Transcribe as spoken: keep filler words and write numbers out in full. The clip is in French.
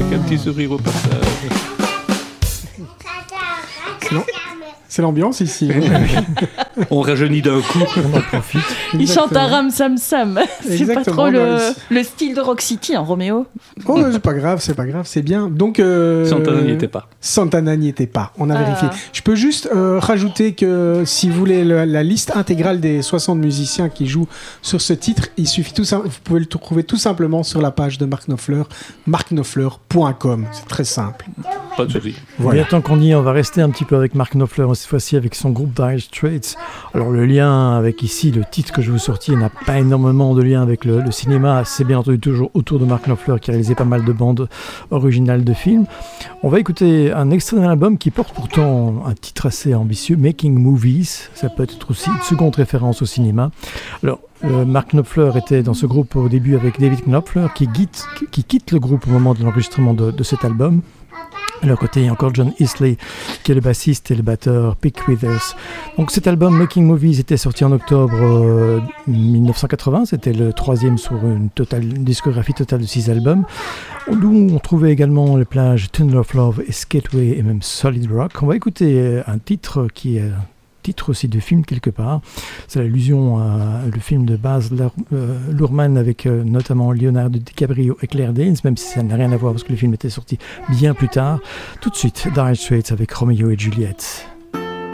avec un petit sourire au passage. C'est, non c'est l'ambiance ici. On rajeunit d'un coup. On en profite. Il chante un ram sam sam. C'est Exactement, pas trop le, ouais. le style de Rock City, hein, Roméo. Oh, c'est pas grave, c'est pas grave, c'est bien. Donc, euh, Santana n'y était pas. Santana n'y était pas, on a Ah. vérifié. Je peux juste euh, rajouter que si vous voulez le- la liste intégrale des soixante musiciens qui jouent sur ce titre, il suffit tout sim- vous pouvez le trouver tout simplement sur la page de Mark Knopfler, mark knopfler point com. C'est très simple. Pas de souci. Voilà. Bien, tant qu'on y est, on va rester un petit peu avec Mark Knopfler, cette fois-ci avec son groupe Dire Straits. Alors le lien avec ici, le titre que je vous sortis n'a pas énormément de lien avec le, le cinéma. C'est bien entendu toujours autour de Mark Knopfler qui a réalisé pas mal de bandes originales de films. On va écouter un extrait d'un album qui porte pourtant un titre assez ambitieux, Making Movies. Ça peut être aussi une seconde référence au cinéma. Alors, euh, Mark Knopfler était dans ce groupe au début avec David Knopfler qui quitte, qui quitte le groupe au moment de l'enregistrement de, de cet album. À leur côté, il y a encore John Isley, qui est le bassiste et le batteur Pick Withers. Donc cet album Making Movies était sorti en octobre euh, dix-neuf cent quatre-vingts. C'était le troisième sur une, totale, une discographie totale de six albums. D'où on trouvait également les plages Tunnel of Love et Skateway et même Solid Rock. On va écouter un titre qui est... titre aussi de film quelque part. C'est l'allusion à le film de Baz Luhrmann avec euh, notamment Leonardo DiCaprio et Claire Danes, même si ça n'a rien à voir parce que le film était sorti bien plus tard. Tout de suite, Dire Straits avec Romeo et Juliette.